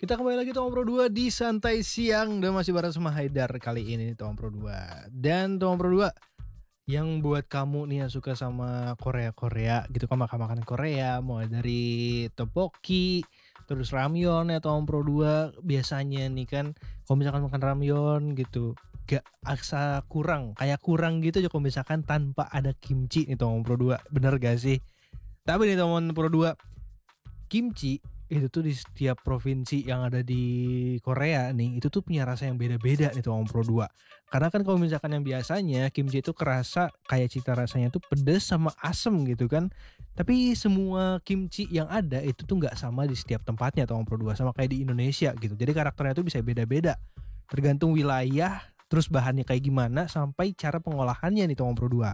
Kita kembali lagi Tomang Pro 2 di Santai Siang dan masih bareng sama Haidar kali ini Tomang Pro 2. Dan Tomang Pro 2 yang buat kamu nih yang suka sama Korea gitu kan, makan-makanan Korea, mulai dari tteokbokki, terus ramyeon ya Tomang Pro 2. Biasanya nih kan kalau misalkan makan ramyeon gitu gak aksa kurang, kayak kurang gitu aja kalau misalkan tanpa ada kimchi nih Tomang Pro 2. Bener gak sih? Tapi nih Tomang Pro 2, kimchi itu tuh di setiap provinsi yang ada di Korea nih, itu tuh punya rasa yang beda-beda nih Tomang Pro 2. Karena kan kalau misalkan yang biasanya kimchi itu kerasa kayak cita rasanya tuh pedes sama asem gitu kan. Tapi semua kimchi yang ada itu tuh nggak sama di setiap tempatnya Tomang Pro 2, sama kayak di Indonesia gitu. Jadi karakternya tuh bisa beda-beda. Tergantung wilayah, terus bahannya kayak gimana, sampai cara pengolahannya nih Tomang Pro 2.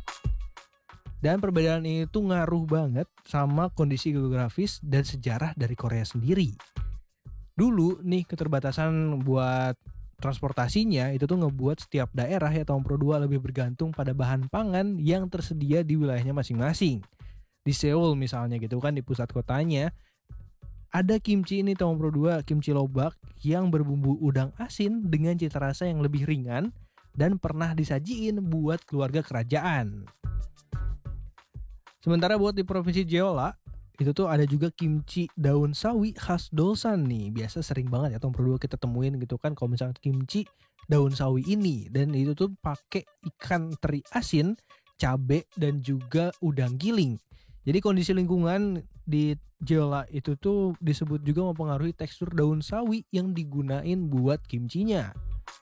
Dan perbedaan itu ngaruh banget sama kondisi geografis dan sejarah dari Korea sendiri. Dulu nih keterbatasan buat transportasinya itu tuh ngebuat setiap daerah ya Tomang Pro 2 lebih bergantung pada bahan pangan yang tersedia di wilayahnya masing-masing. Di Seoul misalnya gitu kan, di pusat kotanya ada kimchi ini Tomang Pro 2, kimchi lobak yang berbumbu udang asin dengan cita rasa yang lebih ringan dan pernah disajiin buat keluarga kerajaan. Sementara buat di provinsi Jeolla itu tuh ada juga kimchi daun sawi khas Dolsan nih. Biasa sering banget ya Tomang Pro 2 kita temuin gitu kan kalau misalnya kimchi daun sawi ini, dan itu tuh pakai ikan teri asin, cabe dan juga udang giling. Jadi kondisi lingkungan di Jeolla itu tuh disebut juga mempengaruhi tekstur daun sawi yang digunain buat kimchinya.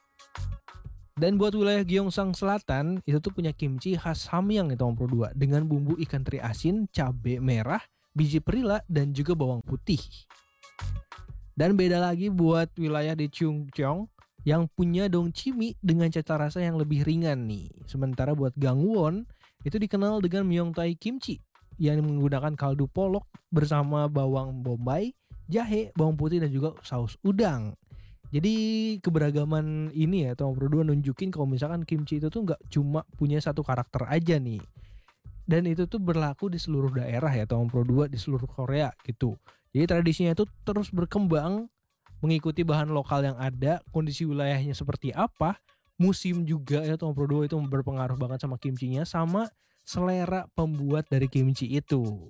Dan buat wilayah Gyeongsang Selatan itu tuh punya kimchi khas Samyang nih Tomang Pro 2 dengan bumbu ikan teri asin, cabai merah, biji perila dan juga bawang putih. Dan beda lagi buat wilayah di Chungcheong yang punya dongchimi dengan cita rasa yang lebih ringan nih. Sementara buat Gangwon itu dikenal dengan Myeongtae kimchi yang menggunakan kaldu polok bersama bawang bombay, jahe, bawang putih dan juga saus udang. Jadi keberagaman ini ya Tomang Pro 2 nunjukin kalau misalkan kimchi itu tuh nggak cuma punya satu karakter aja nih. Dan itu tuh berlaku di seluruh daerah ya Tomang Pro 2 di seluruh Korea gitu. Jadi tradisinya itu terus berkembang mengikuti bahan lokal yang ada, kondisi wilayahnya seperti apa, musim juga ya Tomang Pro 2 itu berpengaruh banget sama kimchinya, sama selera pembuat dari kimchi itu.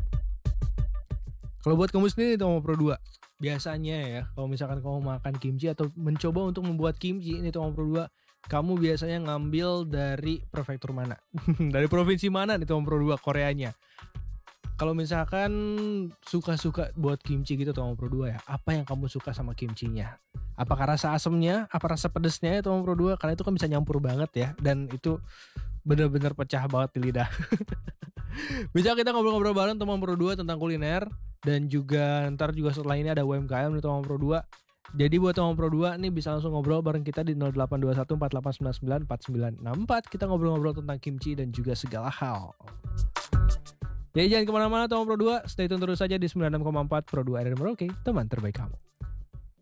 Kalau buat kamu sendiri Tomang Pro 2, biasanya ya kalau misalkan kamu makan kimchi atau mencoba untuk membuat kimchi ini Tomang Pro 2, kamu biasanya ngambil dari prefektur mana? Dari provinsi mana nih Tomang Pro 2 Koreanya? Kalau misalkan suka-suka buat kimchi gitu Tomang Pro 2 ya, apa yang kamu suka sama kimchinya? Apakah rasa asemnya, apa rasa pedesnya ya Tomang Pro 2? Karena itu kan bisa nyampur banget ya, dan itu bener-bener pecah banget di lidah. Bisa kita ngobrol-ngobrol bareng Tomang Pro 2 tentang kuliner, dan juga ntar juga setelah ini ada UMKM nih Tomang Pro 2. Jadi buat Tomang Pro 2 nih bisa langsung ngobrol bareng kita di 082148994964. Kita ngobrol-ngobrol tentang kimchi dan juga segala hal. Jadi jangan kemana-mana Tomang Pro 2, stay tune terus saja di 96,4 Pro 2 RR Merauke, teman terbaik kamu.